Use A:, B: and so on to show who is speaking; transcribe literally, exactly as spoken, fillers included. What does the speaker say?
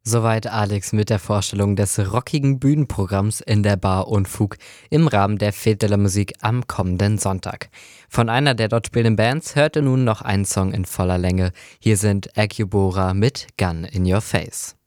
A: Soweit Alex mit der Vorstellung des rockigen Bühnenprogramms in der Bar Unfug im Rahmen der Fête de la Musique am kommenden Sonntag. Von einer der dort spielenden Bands hört ihr nun noch einen Song in voller Länge. Hier sind Akubora mit Gun in Your Face.